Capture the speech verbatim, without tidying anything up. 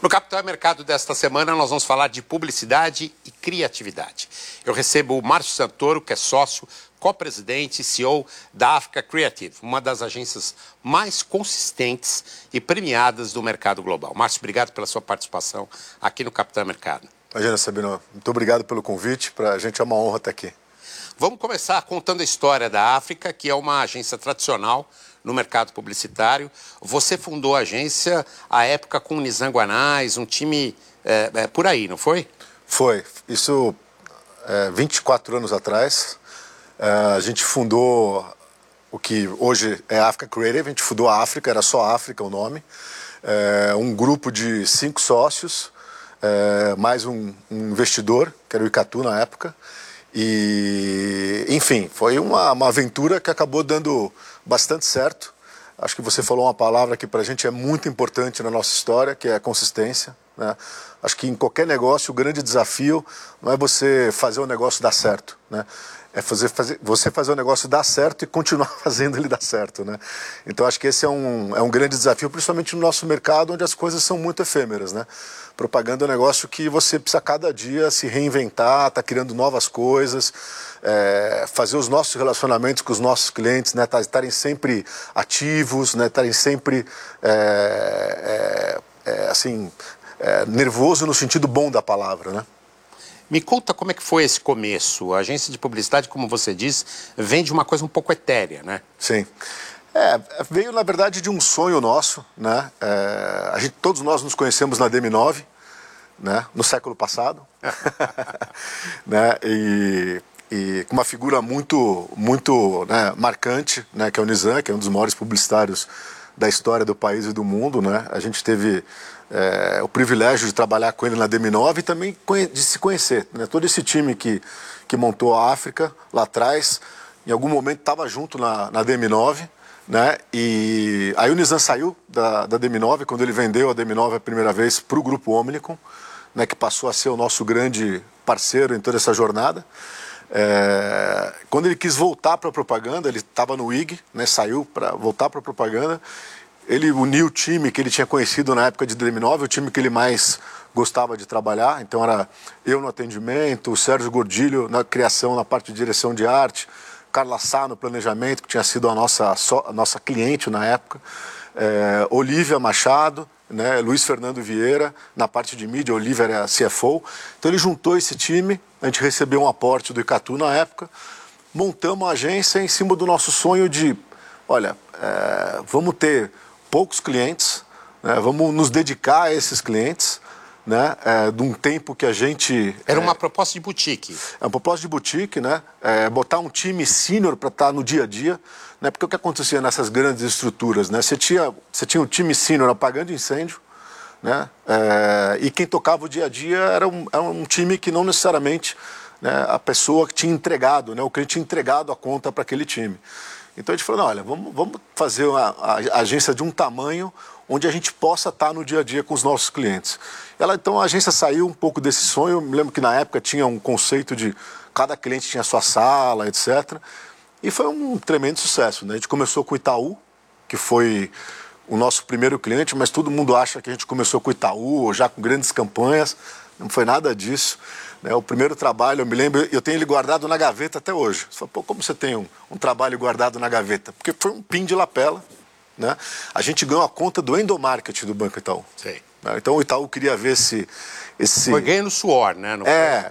No Capital Mercado desta semana, nós vamos falar de publicidade e criatividade. Eu recebo o Márcio Santoro, que é sócio, co-presidente e C E O da Africa Creative, uma das agências mais consistentes e premiadas do mercado global. Márcio, obrigado pela sua participação aqui no Capital Mercado. Imagina, Sabino, muito obrigado pelo convite. Para a gente é uma honra estar aqui. Vamos começar contando a história da África, que é uma agência tradicional no mercado publicitário. Você fundou a agência à época com o Nizam Guanais, um time é, é, por aí, não foi? Foi. Isso é, vinte e quatro anos atrás. É, a gente fundou o que hoje é a Africa Creative. A gente fundou a África, era só África o nome. É, um grupo de cinco sócios, é, mais um, um investidor, que era o Icatu na época. E, enfim, foi uma, uma aventura que acabou dando bastante certo. Acho que você falou uma palavra que para a gente é muito importante na nossa história, que é a consistência, né? Acho que em qualquer negócio o grande desafio não é você fazer o negócio dar certo, né? É fazer, fazer, você fazer o negócio dar certo e continuar fazendo ele dar certo, né? Então acho que esse é um, é um grande desafio, principalmente no nosso mercado, onde as coisas são muito efêmeras, né? Propaganda é um negócio que você precisa cada dia se reinventar, tá criando novas coisas, é, fazer os nossos relacionamentos com os nossos clientes, né? Estarem sempre ativos, né? Estarem sempre é, é, é, assim, é, nervoso no sentido bom da palavra, né? Me conta como é que foi esse começo. A agência de publicidade, como você diz, vem de uma coisa um pouco etérea, né? Sim. É, veio, na verdade, de um sonho nosso, né? É, a gente, todos nós nos conhecemos na D M nove, né? No século passado. né? E, e com uma figura muito, muito né, marcante, né? Que é o Nizam, que é um dos maiores publicitários da história do país e do mundo, né? A gente teve é, o privilégio de trabalhar com ele na D M nove e também de se conhecer, né? Todo esse time que, que montou a África lá atrás, em algum momento estava junto na, na D M nove, né? E aí o Nizam saiu da, da D M nove, quando ele vendeu a D M nove a primeira vez para o Grupo Omnicom, né? Que passou a ser o nosso grande parceiro em toda essa jornada. É, quando ele quis voltar para a propaganda, ele estava no I G, né, saiu para voltar para a propaganda, ele uniu o time que ele tinha conhecido na época de D M nove, o time que ele mais gostava de trabalhar, então era eu no atendimento, o Sérgio Gordilho na criação, na parte de direção de arte, Carla Sá no planejamento, que tinha sido a nossa, a nossa cliente na época, é, Olívia Machado, né, Luiz Fernando Vieira, na parte de mídia, Olívia era C F O. Então ele juntou esse time, a gente recebeu um aporte do Icatu na época, montamos a agência em cima do nosso sonho de, olha, é, vamos ter poucos clientes, né, vamos nos dedicar a esses clientes, né, é, de um tempo que a gente... Era uma é, proposta de boutique. É uma proposta de boutique, né, é, botar um time sênior para estar no dia a dia, né, porque o que acontecia nessas grandes estruturas, né, você tinha, você tinha um time sênior apagando incêndio, né, é, e quem tocava o dia a dia era um, era um time que não necessariamente, né, a pessoa que tinha entregado, né, o cliente tinha entregado a conta para aquele time. Então a gente falou, não, olha, vamos, vamos fazer uma, a, a agência de um tamanho onde a gente possa estar no dia a dia com os nossos clientes. Ela, então a agência saiu um pouco desse sonho, eu me lembro que na época tinha um conceito de cada cliente tinha sua sala, etcétera. E foi um tremendo sucesso, né? A gente começou com o Itaú, que foi o nosso primeiro cliente, mas todo mundo acha que a gente começou com o Itaú, já com grandes campanhas, não foi nada disso. Né? O primeiro trabalho, eu me lembro, eu tenho ele guardado na gaveta até hoje. Você fala, pô, como você tem um, um trabalho guardado na gaveta? Porque foi um pin de lapela, né? A gente ganhou a conta do endomarketing do Banco Itaú. Sim. Né? Então o Itaú queria ver se... Esse... Foi ganhando suor, né? No é,